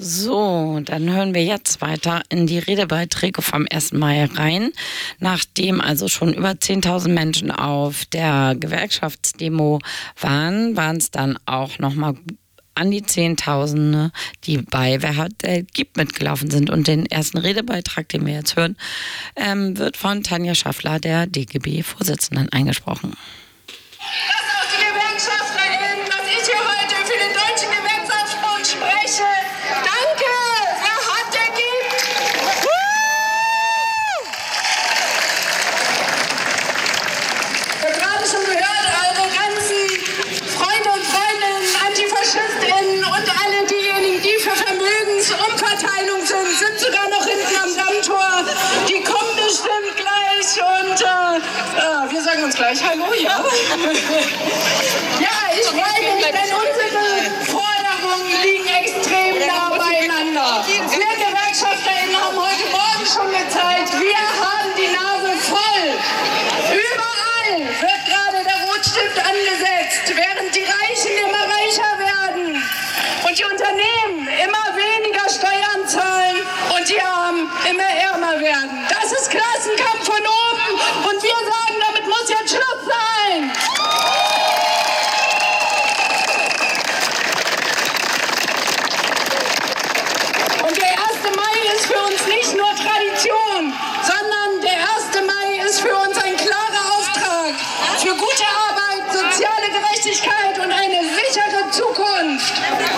So, dann hören wir jetzt weiter in die Redebeiträge vom 1. Mai rein. Nachdem also schon über 10.000 Menschen auf der Gewerkschaftsdemo waren es dann auch nochmal an die 10.000, die bei Wer hat, der gibt mitgelaufen sind. Und den ersten Redebeitrag, den wir jetzt hören, wird von Tanja Schaffler, der DGB-Vorsitzenden, eingesprochen. Sind sogar noch hinten am Dammtor. Die kommen bestimmt gleich und wir sagen uns gleich Hallo, ja? Ja, ich freue mich, denn unsere Forderungen liegen extrem nah beieinander. Wir GewerkschafterInnen haben heute Morgen schon gezeigt, wir haben die Nase voll. Überall wird gerade der Rotstift angesetzt, während die Reichen immer reicher werden und die Unternehmen immer weniger Steuern zahlen und die Armen immer ärmer werden. Das ist Klassenkampf von oben und wir sagen, damit muss jetzt Schluss sein. Und der 1. Mai ist für uns nicht nur Tradition, sondern der 1. Mai ist für uns ein klarer Auftrag für gute Arbeit, soziale Gerechtigkeit und eine sichere Zukunft.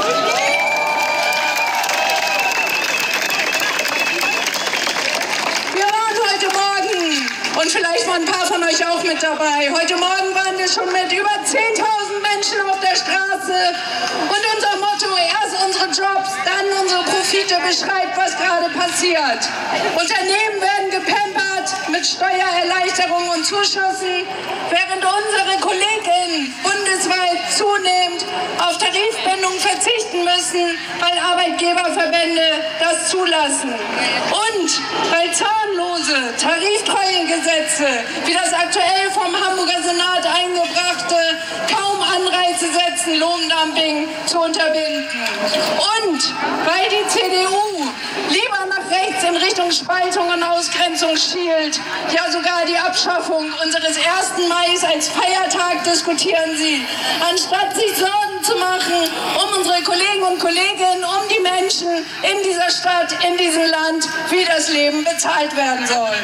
Und vielleicht waren ein paar von euch auch mit dabei. Heute Morgen waren wir schon mit über 10.000 Menschen auf der Straße. Und unser Motto, erst unsere Jobs, dann unsere Profite, beschreibt, was gerade passiert. Unternehmen werden gepampert mit Steuererleichterungen und Zuschüssen, während unsere KollegInnen bundesweit zunehmend auf Tarifbindungen verzichten müssen, weil Arbeitgeberverbände das zulassen. Und weil zahnlose, tariftreue Gesetze, wie das aktuell vom Hamburger Senat eingebrachte, kaum Anreize setzen, Lohndumping zu unterbinden. Und weil die CDU lieber nach rechts in Richtung Spaltung und Ausgrenzung schielt, ja sogar die Abschaffung unseres 1. Mai als Feiertag diskutieren sie, anstatt sich Sorgen zu machen um unsere Kollegen und Kolleginnen, um die Menschen in dieser Stadt, in diesem Land, wie das Leben bezahlt werden soll.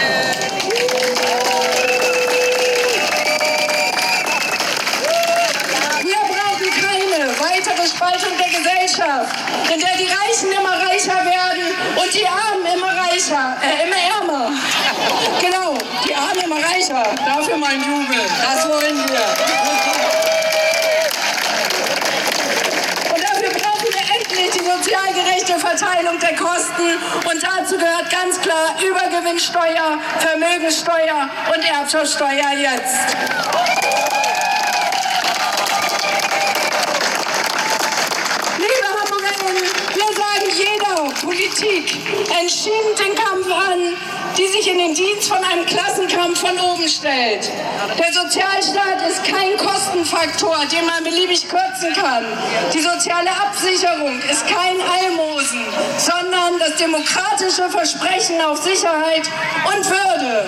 Wir brauchen keine weitere Spaltung der Gesellschaft, in der die Reichen immer reicher werden und die Armen immer ärmer. Genau, die Armen immer reicher. Dafür mein Jubel. Das wollen wir. Die sozial gerechte Verteilung der Kosten und dazu gehört ganz klar Übergewinnsteuer, Vermögensteuer und Erbschaftssteuer jetzt. Liebe Hamburgerinnen, wir sagen jeder Politik entschieden den Kampf an, die sich in den Dienst von einem Klassenkampf von oben stellt. Der Sozialstaat ist kein Kostenfaktor, den man beliebig kürzen kann. Die soziale Absicherung ist kein Almosen, sondern das demokratische Versprechen auf Sicherheit und Würde.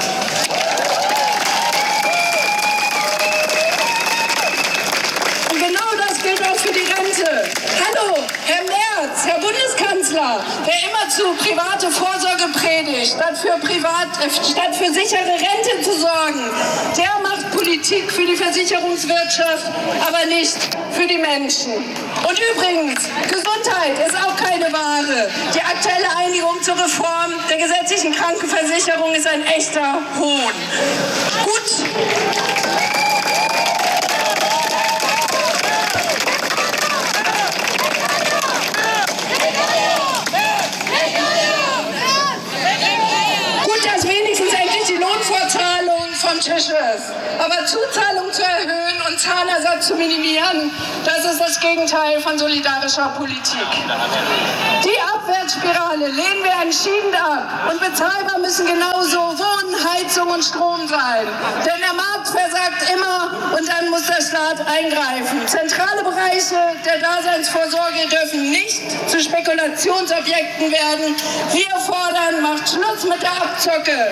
Und genau das gilt auch für die Rente. Hallo, Herr Merz, Herr Bundeskanzler, der immerzu private Vorsorge predigt, statt für sichere Rente zu sorgen, der macht Politik für die Versicherungswirtschaft, aber nicht für die Menschen. Und übrigens, Gesundheit ist auch keine Ware. Die aktuelle Einigung zur Reform der gesetzlichen Krankenversicherung ist ein echter Hohn. Gut. Tisch ist. Aber Zuzahlung zu erhöhen und Zahnersatz zu minimieren, das ist das Gegenteil von solidarischer Politik. Die Abwärtsspirale lehnen wir entschieden ab. Und bezahlbar müssen genauso Wohnen, Heizung und Strom sein. Denn der Markt versagt immer und dann muss der Staat eingreifen. Zentrale Bereiche der Daseinsvorsorge dürfen nicht zu Spekulationsobjekten werden. Wir fordern, macht Schluss mit der Abzocke.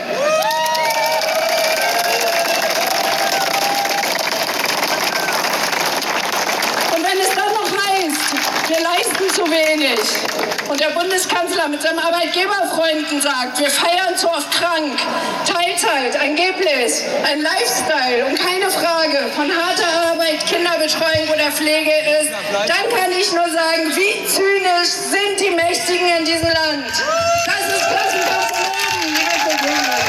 Und wenn es dann noch heißt, wir leisten zu wenig und der Bundeskanzler mit seinem Arbeitgeberfreunden sagt, wir feiern zu oft krank, Teilzeit, angeblich, ein Lifestyle und keine Frage von harter Arbeit, Kinderbetreuung oder Pflege ist, dann kann ich nur sagen, wie zynisch sind die Mächtigen in diesem Land. Das ist Klassenkampf von oben, liebe Kollegen.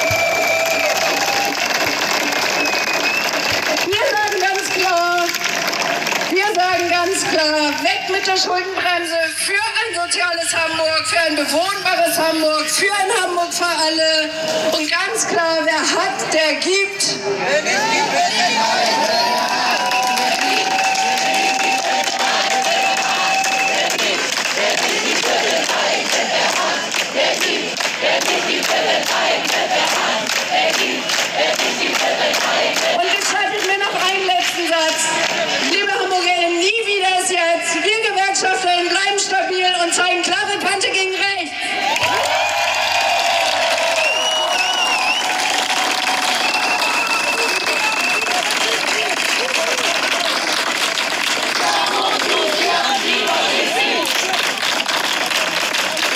Wir sagen ganz klar, weg mit der Schuldenbremse für ein soziales Hamburg, für ein bewohnbares Hamburg, für ein Hamburg für alle. Und ganz klar, wer hat, der gibt.